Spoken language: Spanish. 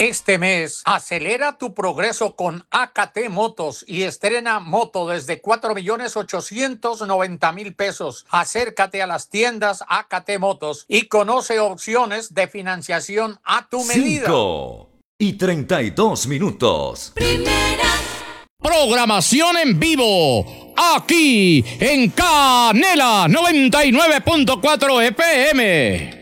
Este mes, acelera tu progreso con AKT Motos y estrena moto desde 4,890,000 pesos. Acércate a las tiendas AKT Motos y conoce opciones de financiación a tu medida. 5:32. Primera programación en vivo, aquí en Canela 99.4 FM.